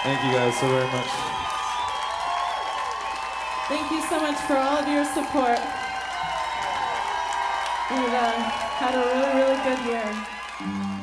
Thank you guys so very much. Thank you so much for all of your support. We've had a really, really good year.